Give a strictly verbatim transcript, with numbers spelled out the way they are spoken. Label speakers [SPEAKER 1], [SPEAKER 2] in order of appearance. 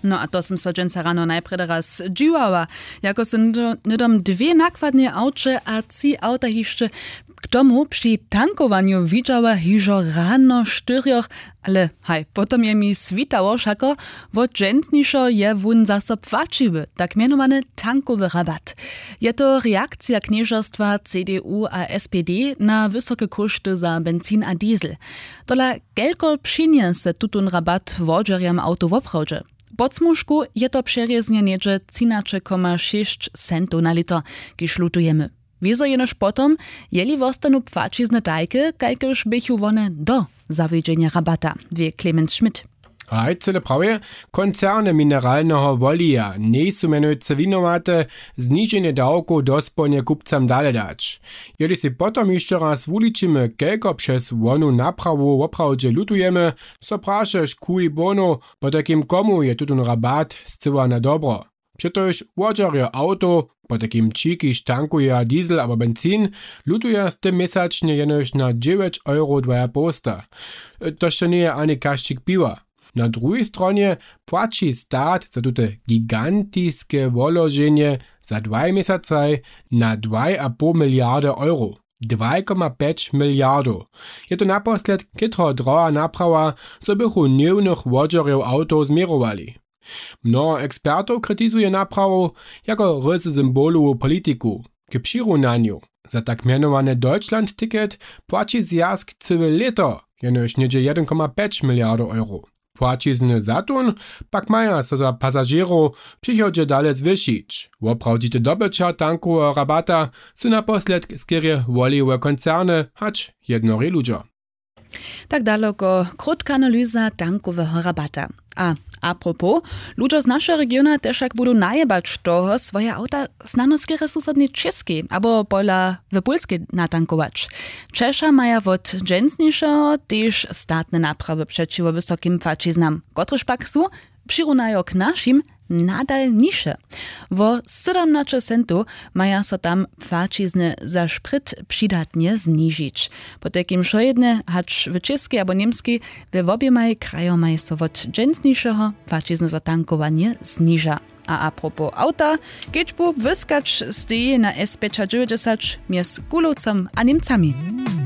[SPEAKER 1] No a to som so dżęca rano najprede raz dziwała, jako se nydom dwie nakładne aucze a ci auta jeszcze k tomu przy tankowaniu widziała hižo rano štyrioch, ale haj, potom je mi svitało, šako, wo dżęcniszo je wun zaso płaciwy, tak mianowany tankowy rabat. Je to reakcja knieżerstwa C D U a S P D na wysokie koszty za benzin a diesel. Tola gelko przynie se tutun rabat wodżeriam auto woprawdźe. Pod smuszku je to przereznie niedzie trzynaście przecinek sześć centów na liter, kiż lutujemy. Wieso jenoż potom, jeli wostanu płacizne tajke, kajkeż bychu one do zawiedzenia rabata, wie Clemens Schmidt.
[SPEAKER 2] Aj, cele prawie, koncerny mineralnego wolija nie są mianujce winowate zniżenie dawku dospolnie kupcam dalej dać. Jeli si potom jeszcze raz uliczymy, kelko przez wonu naprawu woprawdzie lutujemy, so prašeš kuj bono, po takim komu je tutun rabat zcyła na dobro. Przetoż wodżerje auto, po takim čikiž tankuje diesel albo benzin, lutuje z tym mesacznie jenoż na dziewięć euro dwa posta. To jeszcze nie ani kaščik piwa. Na drugiej stronie płaci stat za tute gigantiskie wolożenie za dwa miesiące na dwa i pół miliardy euro. dwa przecinek pięć miliardów. Je to naposled kytro droga naprawa, so bychu niewnych wodżerjew auto zmierowali. Mnoho ekspertów krytizuje naprawu jako rys symbolu politiku. K přirovnaniu za tak mianowane Deutschland-Ticket płaci zjazd całe leto, jenoż niedzie jeden przecinek pięć miliardów euro. Płacizny zatun pak maja so za pasażerów przychodzie dalej zwyšić. Woprawdzite dobycia tanku rabata są naposled skierie woliwe koncerny, hacz jednory ludzie.
[SPEAKER 1] Tak daleko krótka analiza tankowego rabata. A a propos, ludzie z naszego regionu też jak będą najebać toho swoje auta znano skiery susednie czeskie, albo pola w Polskie natankować. Czesza maja od dżęcniejszego też statne naprawy przeciwko wysokim płaciznam, kotryż pak su przyrównają k naszym nadal niższe. Wo siedemnaście centów maja so tam płacizny za szpryt przydatnie zniżyć. Po takim szojedne, hacz w czeskiej albo niemskiej, we obiemaj krajomaj so od dżęcniejszego płacizny za tankowanie zniża. A a propos auta, kiedyś bu wyskacz z tej na S pięćset dziewięćdziesiąt mies Kulowcem a Niemcami.